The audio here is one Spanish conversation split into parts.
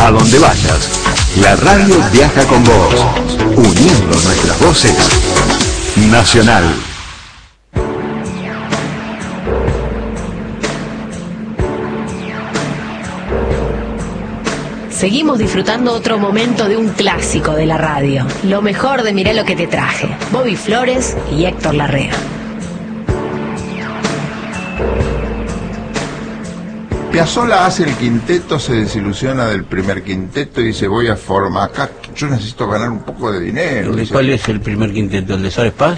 A donde vayas, la radio viaja con vos, uniendo nuestras voces. Nacional. Seguimos disfrutando otro momento de un clásico de la radio. Lo mejor de Mirá lo que te traje. Bobby Flores y Héctor Larrea. Piazzolla hace el quinteto, se desilusiona del primer quinteto y dice, voy a formar acá, yo necesito ganar un poco de dinero. ¿Cuál es el primer quinteto? ¿El de Suárez Paz?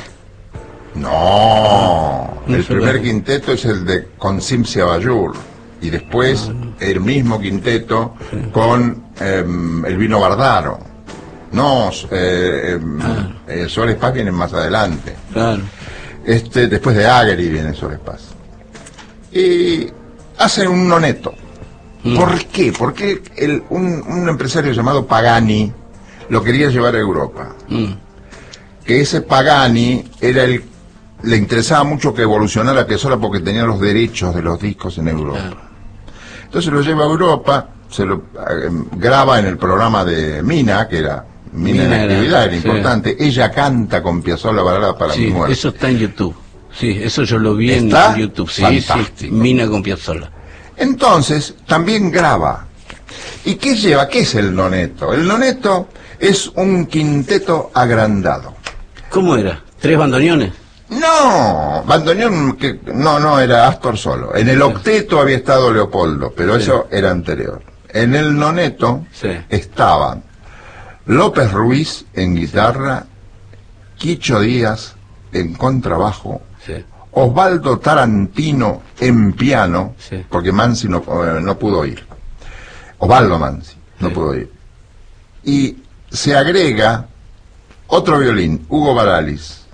No, No el sé primer cuál. quinteto es el de con Cimcia Bayur y después el mismo quinteto con el Vino Bardaro. No, Suárez Paz viene más adelante. Claro. Después de Agri viene Suárez Paz. Y hacen un noneto. ¿Por qué? Porque un empresario llamado Pagani lo quería llevar a Europa. Que ese Pagani era le interesaba mucho que evolucionara Piazzolla porque tenía los derechos de los discos en Europa. Claro. Entonces lo lleva a Europa, se lo graba en el programa de Mina, que era Mina en actividad, era importante. Ella canta con Piazzolla Balada para mi muerte. Eso está en YouTube. Sí, eso yo lo vi en YouTube. Sí, fantástico. sí, Mina con Piazzolla. Entonces, también graba. ¿Y qué lleva? ¿Qué es el noneto? El noneto es un quinteto agrandado. ¿Cómo era? ¿3 bandoneones? No, bandoneón, no, era Astor solo. En el octeto había estado Leopoldo, pero eso era anterior. En el noneto estaban López Ruiz en guitarra, Quicho Díaz en contrabajo, Osvaldo Tarantino en piano, porque Mansi no pudo ir. Osvaldo Mansi no pudo ir. Y se agrega otro violín, Hugo Baralis.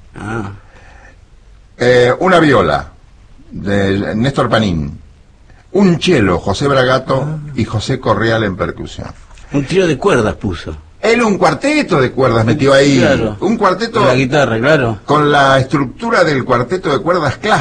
Una viola de Néstor Panín, un cello, José Bragato y José Correal en percusión. Un trío de cuerdas puso. Él un cuarteto de cuerdas metió ahí. Claro. Un cuarteto Con la guitarra, claro. con la estructura del cuarteto de cuerdas clásicas.